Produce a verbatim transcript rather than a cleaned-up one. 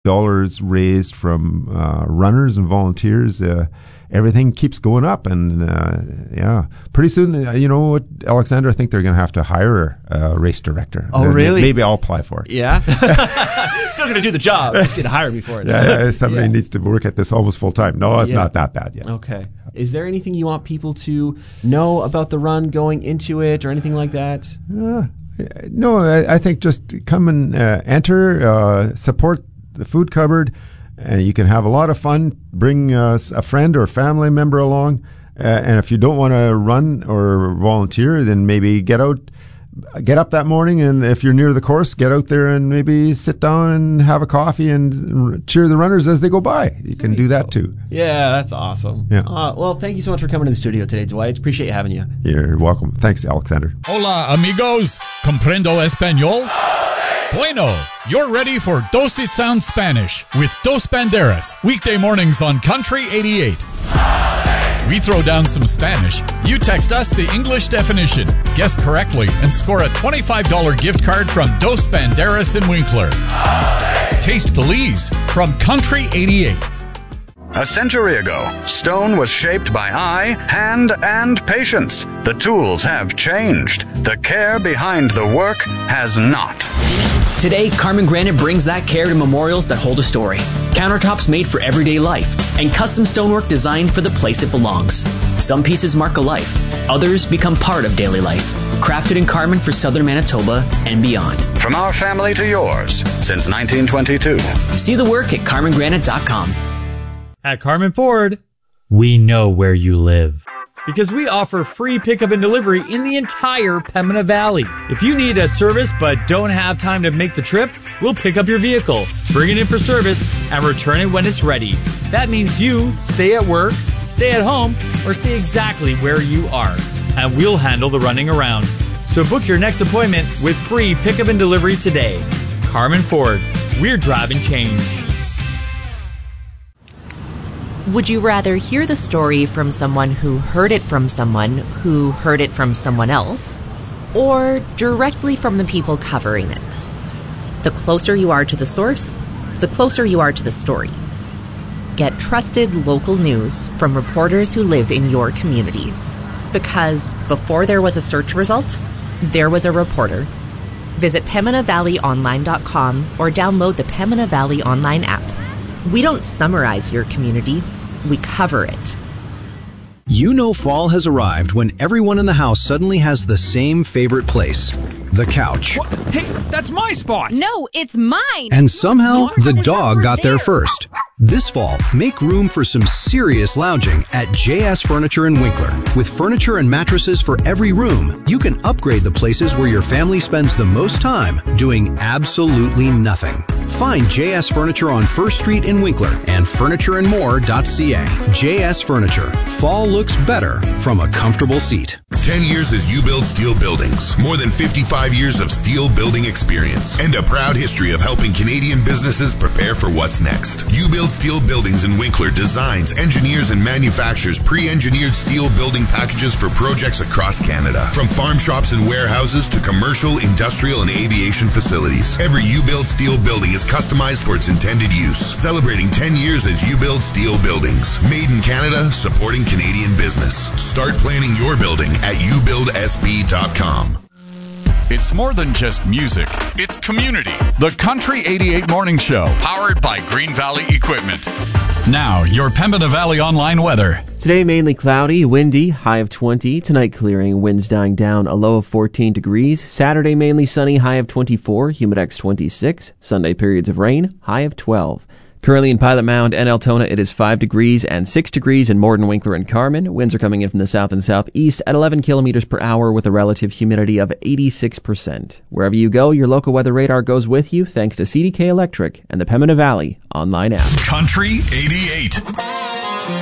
dollars raised from uh, runners and volunteers, uh, everything keeps going up. And uh, yeah, pretty soon, uh, you know what, Alexander, I think they're going to have to hire a race director. Oh, uh, really? Maybe I'll apply for it. Yeah? Still going to do the job. Just get hired before it. Yeah, yeah, somebody Yeah. needs to work at this almost full time. No, it's Yeah. not that bad yet. Okay. Is there anything you want people to know about the run going into it or anything like that? Uh, no, I, I think just come and uh, enter, uh, support the food cupboard, and you can have a lot of fun. Bring uh, a friend or family member along, uh, and if you don't want to run or volunteer, then maybe get out, get up that morning, and if you're near the course, get out there and maybe sit down and have a coffee and cheer the runners as they go by. You can do that too. Yeah, that's awesome. Yeah. Uh, well, thank you so much for coming to the studio today, Dwight. Appreciate having you. You're welcome. Thanks, Alexander. Hola, amigos. Comprendo español? Bueno, you're ready for Dos It Sounds Spanish with Dos Banderas, weekday mornings on Country eighty-eight. We throw down some Spanish. You text us the English definition, guess correctly, and score a twenty-five dollars gift card from Dos Banderas in Winkler. Taste Belize from Country eighty-eight. A century ago, stone was shaped by eye, hand, and patience. The tools have changed. The care behind the work has not. Today, Carmen Granite brings that care to memorials that hold a story. Countertops made for everyday life, and custom stonework designed for the place it belongs. Some pieces mark a life. Others become part of daily life. Crafted in Carmen for southern Manitoba and beyond. From our family to yours, since nineteen twenty-two. See the work at carmen granite dot com. At Carmen Ford, we know where you live. Because we offer free pickup and delivery in the entire Pembina Valley. If you need a service but don't have time to make the trip, we'll pick up your vehicle, bring it in for service, and return it when it's ready. That means you stay at work, stay at home, or stay exactly where you are. And we'll handle the running around. So book your next appointment with free pickup and delivery today. Carmen Ford, we're driving change. Would you rather hear the story from someone who heard it from someone who heard it from someone else, or directly from the people covering it? The closer you are to the source, the closer you are to the story. Get trusted local news from reporters who live in your community. Because before there was a search result, there was a reporter. Visit Pembina Valley Online dot com or download the Pembina Valley Online app. We don't summarize your community, we cover it. You know fall has arrived when everyone in the house suddenly has the same favorite place, the couch. What? Hey, that's my spot! No, it's mine! And somehow, the dog got there first. This fall, make room for some serious lounging at J S Furniture in Winkler. With furniture and mattresses for every room, you can upgrade the places where your family spends the most time doing absolutely nothing. Find J S Furniture on First Street in Winkler and furniture and more dot c a. J S Furniture. Fall looks better from a comfortable seat. ten years as U-Build Steel Buildings. More than fifty-five years of steel building experience. And a proud history of helping Canadian businesses prepare for what's next. U-Build Steel Buildings in Winkler designs, engineers, and manufactures pre-engineered steel building packages for projects across Canada. From farm shops and warehouses to commercial, industrial, and aviation facilities. Every U-Build Steel building is customized for its intended use. Celebrating ten years as U-Build Steel Buildings. Made in Canada, supporting Canadian business. Start planning your building at u build s b dot com. It's more than just music. It's community. The Country eighty-eight Morning Show, powered by Green Valley Equipment. Now, your Pembina Valley online weather. Today, mainly cloudy, windy, high of twenty. Tonight, clearing, winds dying down, a low of fourteen degrees. Saturday, mainly sunny, high of twenty-four, humidex twenty-six. Sunday, periods of rain, high of twelve. Currently in Pilot Mound and Altona, it is five degrees and six degrees in Morden, Winkler, and Carmen. Winds are coming in from the south and southeast at eleven kilometers per hour with a relative humidity of eighty-six percent. Wherever you go, your local weather radar goes with you thanks to C D K Electric and the Pembina Valley online app. Country eighty-eight.